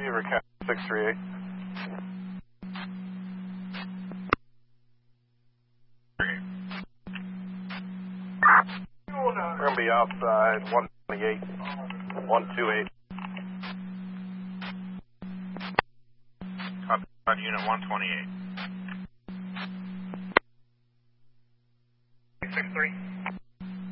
Beaver County 638. We're going to be outside 128, 128. Copy, unit 128. 6-3.